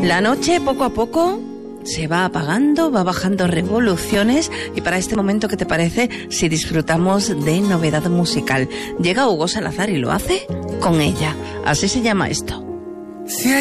La noche poco a poco se va apagando, va bajando revoluciones, y para este momento, ¿qué te parece si disfrutamos de novedad musical? Llega Hugo Salazar y lo hace con ella. Así se llama esto. Si